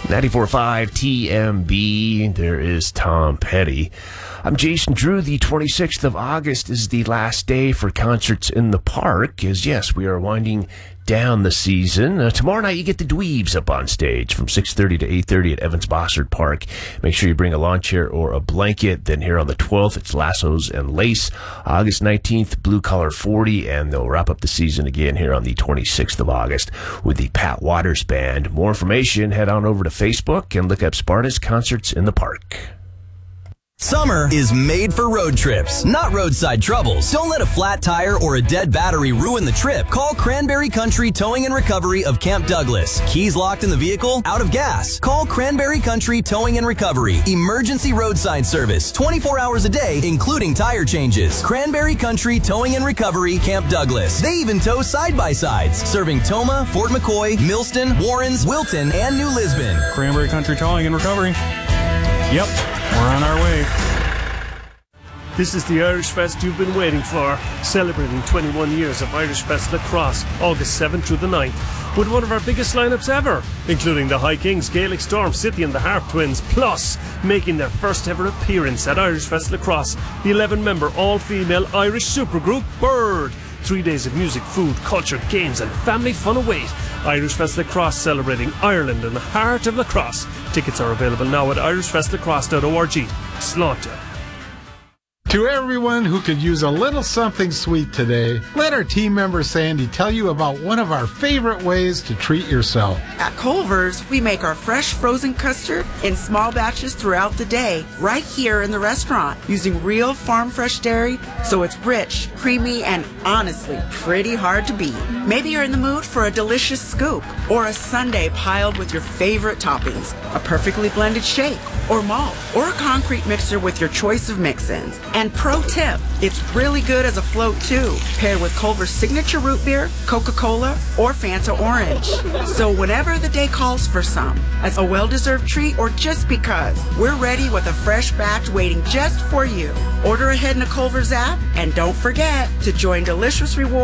94.5 TMB, there is Tom Petty. I'm Jason Drew. The 26th of August is the last day for Concerts in the Park, as yes, we are winding down the season. Tomorrow night you get the Dweebs up on stage from 6:30 to 8:30 at Evans Bossard Park. Make sure you bring a lawn chair or a blanket. Then here on the 12th, it's Lassos and Lace. August 19th, Blue Collar 40, and they'll wrap up the season again here on the 26th of August with the Pat Waters Band. More information, head on over to Facebook and look up Sparta's Concerts in the Park. Summer is made for road trips, not roadside troubles. Don't let a flat tire or a dead battery ruin the trip. Call Cranberry Country Towing and Recovery of Camp Douglas. Keys locked in the vehicle? Out of gas? Call Cranberry Country Towing and Recovery. Emergency roadside service, 24 hours a day, including tire changes. Cranberry Country Towing and Recovery, Camp Douglas. They even tow side-by-sides, serving Toma, Fort McCoy, Millston, Warrens, Wilton, and New Lisbon. Cranberry Country Towing and Recovery. Yep, we're on our way. This is the Irish Fest you've been waiting for, celebrating 21 years of Irish Fest Lacrosse, August 7th through the 9th, with one of our biggest lineups ever, including the High Kings, Gaelic Storm City and the Harp Twins, plus making their first ever appearance at Irish Fest Lacrosse, the 11-member all-female Irish supergroup Bird. 3 days of music, food, culture, games and family fun await. Irish Fest Lacrosse, celebrating Ireland in the heart of lacrosse. Tickets are available now at irishfestlacrosse.org. Slaughter. To everyone who could use a little something sweet today, let our team member Sandy tell you about one of our favorite ways to treat yourself. At Culver's, we make our fresh frozen custard in small batches throughout the day, right here in the restaurant, using real farm fresh dairy, so it's rich, creamy, and honestly, pretty hard to beat. Maybe you're in the mood for a delicious scoop, or a sundae piled with your favorite toppings, a perfectly blended shake, or malt, or a concrete mixer with your choice of mix-ins. And pro tip, it's really good as a float too, paired with Culver's signature root beer, Coca-Cola, or Fanta Orange. So whenever the day calls for some, as a well-deserved treat or just because, we're ready with a fresh batch waiting just for you. Order ahead in the Culver's app, and don't forget to join Delicious Rewards